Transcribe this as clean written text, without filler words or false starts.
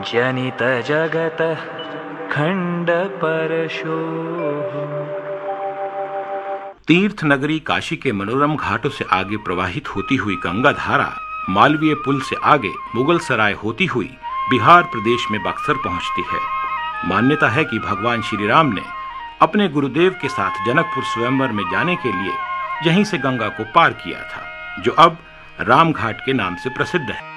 जनित जगत खंड परशोः। तीर्थ नगरी काशी के मनोरम घाटों से आगे प्रवाहित होती हुई गंगा धारा मालवीय पुल से आगे मुगल सराय होती हुई बिहार प्रदेश में बक्सर पहुंचती है। मान्यता है कि भगवान श्री राम ने अपने गुरुदेव के साथ जनकपुर स्वयंवर में जाने के लिए यहीं से गंगा को पार किया था, जो अब रामघाट के नाम से प्रसिद्ध है।